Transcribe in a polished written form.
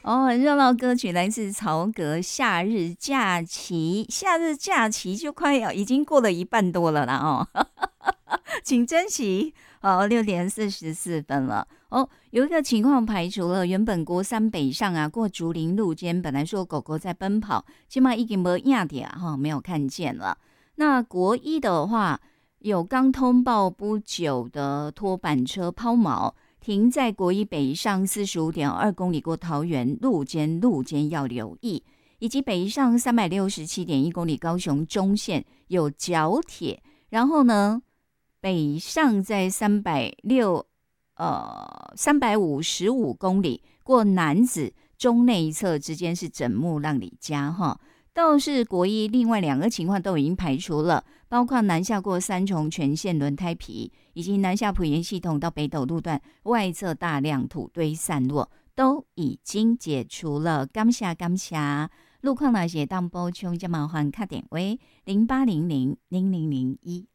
哦，很热闹歌曲来自曹格《夏日假期》，夏日假期就快要已经过了一半多了啦哦，请珍惜哦。6:44了哦。有一个情况排除了，原本国三北上啊，过竹林路间，本来说狗狗在奔跑，起码已经没影的哈，没有看见了。那国一的话，有刚通报不久的拖板车抛锚。停在国一北上45.2公里过桃园路肩要留意，以及北上367.1公里高雄中线有角铁，然后呢，北上在355公里过楠梓中内侧之间是枕木浪里家哈。倒是国一另外2个情况都已经排除了，包括南下过三重全线轮胎皮，以及南下埔盐系统到北斗路段外侧大量土堆散落，都已经解除了。感谢。路况那些当补充就麻烦打电话0800000001。